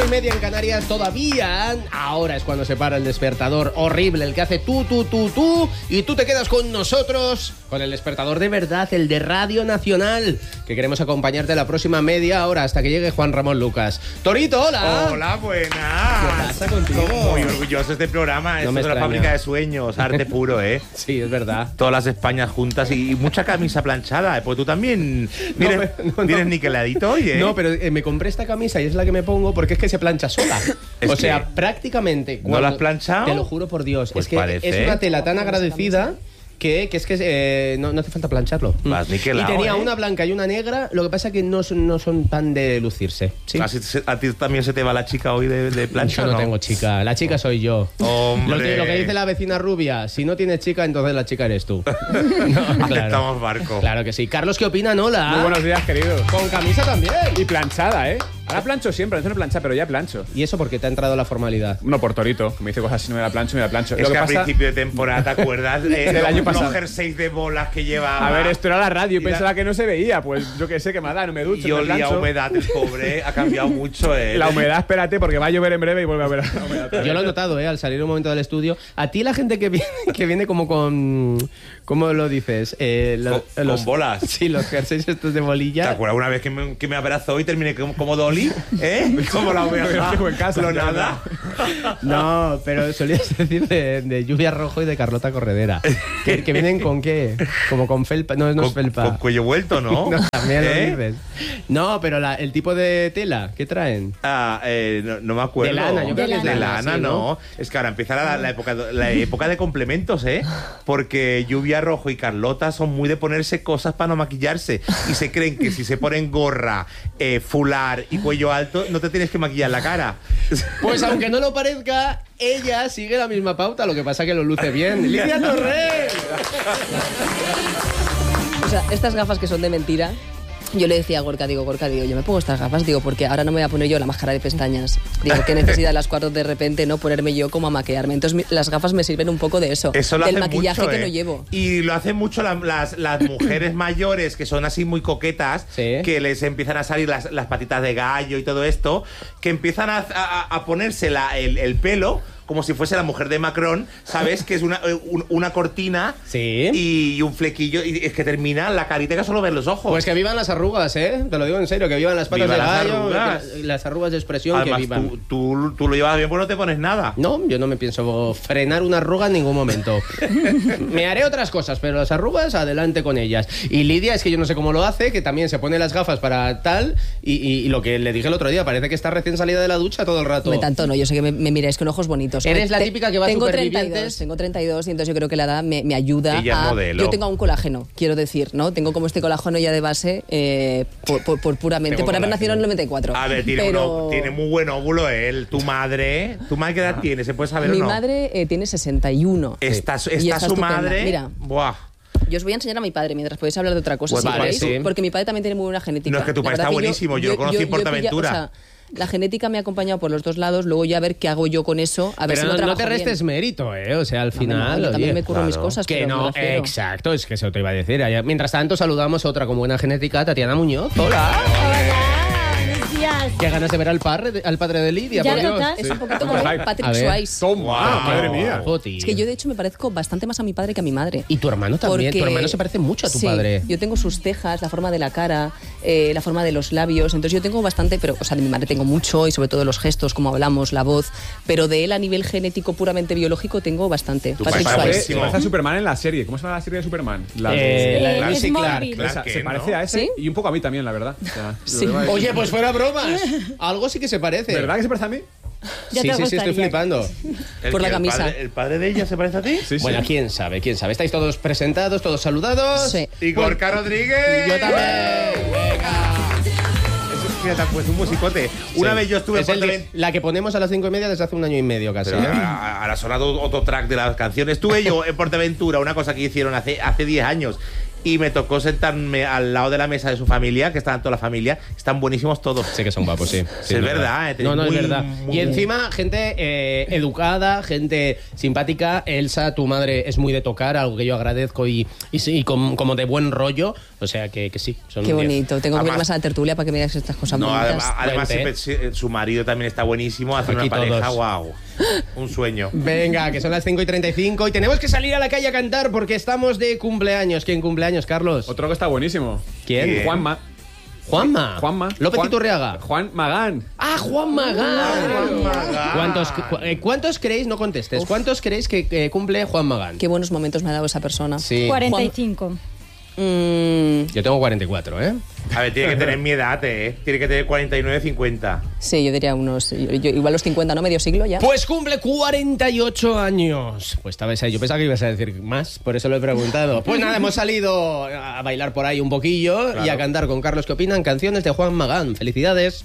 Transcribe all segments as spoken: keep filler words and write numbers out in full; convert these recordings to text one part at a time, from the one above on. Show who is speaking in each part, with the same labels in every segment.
Speaker 1: y media en Canarias todavía. Ahora es cuando se para el despertador horrible, el que hace tú, tú, tú, tú. Y tú te quedas con nosotros, con el despertador de verdad, el de Radio Nacional, que queremos acompañarte la próxima media hora hasta que llegue Juan Ramón Lucas. Torito, hola.
Speaker 2: Hola, buenas.
Speaker 1: ¿Qué pasa contigo?
Speaker 2: Muy orgulloso de este programa.
Speaker 1: No
Speaker 2: Esto
Speaker 1: me
Speaker 2: es la
Speaker 1: extraña.
Speaker 2: fábrica de sueños, arte puro, ¿eh?
Speaker 1: Sí, es verdad.
Speaker 2: Todas las Españas juntas y mucha camisa planchada. Pues tú también vienes,
Speaker 1: No, no, no.
Speaker 2: vienes niqueladito hoy, ¿eh?
Speaker 1: No, pero eh, me compré esta camisa y es la que me pongo porque es que se plancha sola.
Speaker 2: Es
Speaker 1: o
Speaker 2: que-
Speaker 1: sea, prácticamente.
Speaker 2: ¿No la has planchado?
Speaker 1: Te lo juro por Dios.
Speaker 2: Pues
Speaker 1: es que
Speaker 2: parece.
Speaker 1: es una tela tan agradecida que, que es que eh, no, no hace falta plancharlo.
Speaker 2: Vas niquelado,
Speaker 1: Y tenía
Speaker 2: ¿eh?
Speaker 1: una blanca y una negra, lo que pasa es que no son, no son tan de lucirse. ¿sí?
Speaker 2: Así se- ¿A ti también se te va la chica hoy de, de plancha?
Speaker 1: Yo no,
Speaker 2: ¿no?
Speaker 1: tengo chica, la chica soy yo.
Speaker 2: Hombre.
Speaker 1: Lo que, lo que dice la vecina rubia, si no tienes chica, entonces la chica eres tú. No,
Speaker 2: Aceptamos barco.
Speaker 1: Claro que sí. Carlos, ¿qué opinan? Hola.
Speaker 3: Muy buenos días, queridos.
Speaker 1: Con camisa también.
Speaker 3: Y planchada, ¿eh? Ahora plancho siempre, antes no plancha, pero ya plancho.
Speaker 1: ¿Y eso porque te ha entrado la formalidad?
Speaker 3: No, por Torito, que me dice cosas así, no me la plancho, me la plancho.
Speaker 2: Es
Speaker 3: Lo
Speaker 2: que,
Speaker 3: que
Speaker 2: a
Speaker 3: pasa...
Speaker 2: principio de temporada, ¿te acuerdas? Eh,
Speaker 3: Del
Speaker 2: los-
Speaker 3: año pasado.
Speaker 2: Los jerseys de bolas que llevaba.
Speaker 3: A ver, esto era la radio y
Speaker 2: Y la-
Speaker 3: pensaba que no se veía. Pues yo qué sé, que me da, no me ducho,
Speaker 2: Y
Speaker 3: no me
Speaker 2: olía a
Speaker 3: plancho.
Speaker 2: humedad, el pobre. Ha cambiado mucho, ¿eh?
Speaker 3: La humedad, espérate, porque va a llover en breve y vuelve a ver la humedad. otra vez.
Speaker 1: Yo lo he notado, ¿eh? Al salir un momento del estudio. A ti la gente que viene, que viene como con... ¿Cómo lo dices? Eh, lo-
Speaker 2: Con- con bolas.
Speaker 1: Sí, los jerseys estos de
Speaker 2: ¿Te
Speaker 1: bolilla.
Speaker 2: acuerdas una vez que me, que me abrazó y terminé como, como Dolly? ¿Eh? Como la oveja.
Speaker 3: fijo en casa,
Speaker 2: Lo
Speaker 3: ya,
Speaker 2: nada.
Speaker 1: No, pero solías decir de, de Lluvia Rojo y de Carlota Corredera. ¿Que, que vienen con qué? Como con felpa. No, no es
Speaker 2: Con,
Speaker 1: felpa.
Speaker 2: con cuello vuelto, ¿no?
Speaker 1: No, también
Speaker 2: ¿Eh?
Speaker 1: lo dices. No, pero la- el tipo de tela, ¿qué traen?
Speaker 2: Ah, eh, no, no me acuerdo.
Speaker 1: De lana, yo creo que es
Speaker 2: de
Speaker 1: de
Speaker 2: lana,
Speaker 1: lana, sí,
Speaker 2: no.
Speaker 1: ¿no?
Speaker 2: Es que ahora empieza la, la época, la época de complementos, ¿eh? Porque Lluvia Rojo y Carlota son muy de ponerse cosas para no maquillarse. Y se creen que si se ponen gorra, eh, fular y cuello alto, no te tienes que maquillar la cara.
Speaker 1: Pues aunque no lo parezca, ella sigue la misma pauta, lo que pasa que lo luce bien. ¡Lidia Torres!
Speaker 4: O sea, estas gafas que son de mentira, yo le decía a Gorka, digo, Gorka, digo, yo me pongo estas gafas, digo, porque ahora no me voy a poner yo la máscara de pestañas. Digo, qué necesidad a las cuatro de repente no ponerme yo como a maquillarme. Entonces mi- las gafas me sirven un poco de eso,
Speaker 2: Eso lo
Speaker 4: del
Speaker 2: hacen
Speaker 4: maquillaje
Speaker 2: mucho,
Speaker 4: que
Speaker 2: ¿eh?
Speaker 4: no llevo.
Speaker 2: Y lo hacen mucho la- las, las mujeres mayores que son así muy coquetas,
Speaker 1: Sí.
Speaker 2: que les empiezan a salir las, las patitas de gallo y todo esto, que empiezan a, a- a ponerse la- el, el pelo como si fuese la mujer de Macron, ¿sabes? Que es una, eh, un- una cortina
Speaker 1: Sí.
Speaker 2: y un flequillo, y es que termina la carita que solo ves los ojos.
Speaker 1: Pues que vivan las arrugas, ¿eh? Te lo digo en serio, que vivan las patas
Speaker 2: Viva
Speaker 1: de
Speaker 2: las
Speaker 1: gallo,
Speaker 2: arrugas.
Speaker 1: que- las arrugas de expresión,
Speaker 2: Además,
Speaker 1: que vivan.
Speaker 2: tú, tú, tú lo llevas bien, pues no te pones nada.
Speaker 1: No, yo no me pienso frenar una arruga en ningún momento. Me haré otras cosas, pero las arrugas, adelante con ellas. Y Lidia, es que yo no sé cómo lo hace, que también se pone las gafas para tal, y, y- y lo que le dije el otro día, parece que está recién salida de la ducha todo el rato.
Speaker 4: Me tanto no, yo sé que me, me miráis con ojos bonitos.
Speaker 1: Eres la
Speaker 4: Te-
Speaker 1: típica que va a
Speaker 4: tengo
Speaker 1: Supervivientes.
Speaker 4: treinta y dos, tengo treinta y dos y entonces yo creo que la edad me, me ayuda
Speaker 2: Ella es
Speaker 4: a...
Speaker 2: modelo.
Speaker 4: Yo tengo un colágeno, quiero decir, ¿no? Tengo como este colágeno ya de base eh, por, por- por puramente,
Speaker 2: Tengo
Speaker 4: por haber
Speaker 2: colágeno.
Speaker 4: nacido en el noventa y cuatro.
Speaker 2: A ver, tiene,
Speaker 4: Pero
Speaker 2: uno- tiene muy buen óvulo él. Tu madre, ¿tu madre qué edad tiene? ¿Se puede saber
Speaker 4: mi
Speaker 2: o no?
Speaker 4: madre eh, tiene sesenta y uno.
Speaker 2: Está, su-
Speaker 4: Y
Speaker 2: está
Speaker 4: está
Speaker 2: su
Speaker 4: estupenda.
Speaker 2: madre.
Speaker 4: Mira.
Speaker 2: Buah.
Speaker 4: Yo os voy a enseñar a mi padre mientras podéis hablar de otra cosa.
Speaker 2: Pues
Speaker 4: si
Speaker 2: vale,
Speaker 4: queréis,
Speaker 1: sí.
Speaker 4: Porque mi padre también tiene muy buena genética.
Speaker 2: No, es que tu
Speaker 4: La
Speaker 2: padre
Speaker 4: verdad
Speaker 2: está
Speaker 4: que
Speaker 2: buenísimo, yo lo conocí en
Speaker 4: he
Speaker 2: Portaventura.
Speaker 4: pillado- o sea, la genética me ha acompañado por los dos lados, luego ya a ver qué hago yo con eso, a ver
Speaker 1: Pero
Speaker 4: si
Speaker 1: no,
Speaker 4: lo
Speaker 1: no
Speaker 4: trabajo
Speaker 1: te restes
Speaker 4: bien.
Speaker 1: mérito, ¿eh? O sea, al
Speaker 4: No,
Speaker 1: final.
Speaker 4: no, yo también
Speaker 1: oye,
Speaker 4: me curro mis
Speaker 2: claro.
Speaker 4: cosas,
Speaker 1: que
Speaker 4: pero me
Speaker 1: no,
Speaker 4: refiero-
Speaker 1: exacto, es que eso te iba a decir. Allá- Mientras tanto, saludamos a otra con buena genética, Tatiana Muñoz. Hola.
Speaker 5: Hola, buenos días.
Speaker 1: Qué ganas de ver al, padre de- al padre de Lidia,
Speaker 5: Ya
Speaker 1: por Dios.
Speaker 5: notas.
Speaker 4: Es un poquito
Speaker 3: Sí.
Speaker 4: como
Speaker 3: A
Speaker 4: Patrick
Speaker 1: ver.
Speaker 4: Swayze.
Speaker 3: Toma,
Speaker 2: Wow.
Speaker 3: madre mía.
Speaker 1: Ojo, tío.
Speaker 4: Es que yo de hecho me parezco bastante más a mi padre que a mi madre.
Speaker 1: Y tu hermano también.
Speaker 4: Porque-
Speaker 1: Tu hermano se parece mucho a tu
Speaker 4: Sí,
Speaker 1: padre.
Speaker 4: yo tengo sus cejas, la forma de la cara, eh, la forma de los labios. Entonces yo tengo bastante, pero, o sea, de mi madre tengo mucho y sobre todo los gestos, como hablamos, la voz. Pero de él a nivel genético puramente biológico tengo bastante.
Speaker 2: Tu
Speaker 4: Patrick
Speaker 2: padre
Speaker 3: Parece,
Speaker 4: Swayze.
Speaker 2: buenísimo.
Speaker 3: parece a Superman en la serie. ¿Cómo se llama la serie de Superman? La de-
Speaker 1: Eh, la de
Speaker 5: Eh,
Speaker 1: Lucy
Speaker 5: es
Speaker 1: Clark.
Speaker 5: móvil.
Speaker 2: Clark
Speaker 3: Esa,
Speaker 2: Kent,
Speaker 3: se
Speaker 2: ¿no?
Speaker 3: parece a ese
Speaker 4: ¿Sí?
Speaker 3: y un poco a mí también, la verdad. O sea, lo
Speaker 4: Sí.
Speaker 3: debo decir.
Speaker 1: Oye, pues fuera bromas. Algo sí que se parece.
Speaker 3: ¿Verdad que se parece a mí?
Speaker 5: Ya
Speaker 1: sí,
Speaker 5: te
Speaker 1: sí, sí, estoy
Speaker 5: gustaría.
Speaker 1: flipando.
Speaker 2: ¿El
Speaker 4: Por la
Speaker 2: que, el
Speaker 4: camisa.
Speaker 2: padre- ¿El padre de ella se parece a ti?
Speaker 3: Sí, sí.
Speaker 1: Bueno, quién sabe, quién sabe. ¿Estáis todos presentados, todos saludados?
Speaker 4: Sí.
Speaker 2: Y Gorka Rodríguez.
Speaker 1: Yo también. Venga.
Speaker 2: Eso es que te has puesto un musicote. Una
Speaker 1: Sí.
Speaker 2: vez yo estuve en
Speaker 1: Es el de-
Speaker 2: Portaventura.
Speaker 1: la que ponemos a las cinco y media desde hace un año y medio casi.
Speaker 2: Pero
Speaker 1: ¿eh?
Speaker 2: ahora ahora ha sonado otro track de las canciones. Estuve yo en Portaventura, una cosa que hicieron hace hace diez años. y me tocó sentarme al lado de la mesa de su familia, que estaban toda la familia. Están buenísimos todos.
Speaker 1: Sí que son guapos, sí.
Speaker 2: Sí, es verdad, eh,
Speaker 1: No, no,
Speaker 2: muy,
Speaker 1: es verdad.
Speaker 2: muy,
Speaker 1: y encima, gente eh, educada, gente simpática. Elsa, tu madre, es muy de tocar, algo que yo agradezco y, y, sí, y com- como de buen rollo. O sea que, que sí, son
Speaker 4: Qué
Speaker 1: un diez.
Speaker 4: bonito. Tengo que ir
Speaker 2: Además-
Speaker 4: más a la tertulia para que me digas estas cosas
Speaker 2: No,
Speaker 4: bonitas.
Speaker 2: además, además
Speaker 1: Cuente.
Speaker 2: siempre- sí, su marido también está buenísimo, hace
Speaker 1: Aquí
Speaker 2: una pareja,
Speaker 1: todos.
Speaker 2: wow. Un sueño.
Speaker 1: Venga, que son las cinco y treinta y cinco y tenemos que salir a la calle a cantar porque estamos de cumpleaños. ¿Quién cumpleaños, Carlos?
Speaker 3: Otro que está buenísimo.
Speaker 1: ¿Quién?
Speaker 2: ¿Quién?
Speaker 3: Juanma.
Speaker 1: Juanma.
Speaker 3: Juanma.
Speaker 1: López
Speaker 3: Juan-
Speaker 1: Iturriaga.
Speaker 3: Juan Magán.
Speaker 1: Ah, Juan Magán.
Speaker 2: Juan Magán.
Speaker 1: ¿Cuántos, cu- eh, ¿Cuántos creéis, no contestes,
Speaker 4: Uf.
Speaker 1: cuántos creéis que, que cumple Juan Magán?
Speaker 4: Qué buenos momentos me ha dado esa persona.
Speaker 1: Sí.
Speaker 5: cuarenta y cinco.
Speaker 4: Mm,
Speaker 1: Yo tengo cuarenta y cuatro, ¿eh?
Speaker 2: A ver, tiene que tener mi edad, ¿eh? Tiene que tener cuarenta y nueve, cincuenta.
Speaker 4: sí, yo diría unos... yo- yo- igual los cincuenta, ¿no? Medio siglo ya.
Speaker 1: Pues cumple cuarenta y ocho años. Pues esta vez yo pensaba que ibas a decir más, por eso lo he preguntado. Pues nada, hemos salido a bailar por ahí un poquillo y a cantar con Carlos. ¿Qué opinan? Canciones de Juan Magán. Felicidades.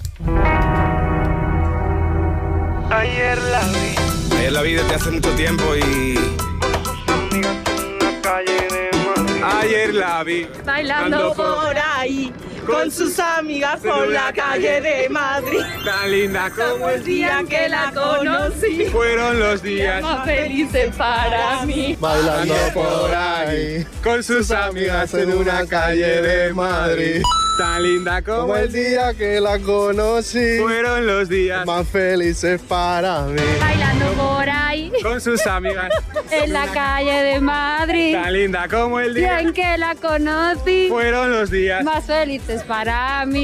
Speaker 6: Ayer la vi
Speaker 7: Ayer la vi desde hace mucho tiempo y
Speaker 6: con sus amigas en la calle de Madrid.
Speaker 3: Ayer la vi.
Speaker 8: Bailando por ahí con sus amigas por la calle de Madrid.
Speaker 3: Tan linda como
Speaker 8: El día que la conocí,
Speaker 3: fueron los días.
Speaker 8: más felices para mí.
Speaker 7: bailando por ahí
Speaker 3: Con sus amigas en una calle de Madrid. Tan linda como el día
Speaker 7: que la conocí,
Speaker 3: fueron los días.
Speaker 7: más felices para mí.
Speaker 8: Bailando por ahí
Speaker 3: Con sus amigas.
Speaker 8: en la calle de Madrid.
Speaker 3: Tan linda como el día.
Speaker 8: Bien que la conocí,
Speaker 3: Fueron los días.
Speaker 8: más felices para mí.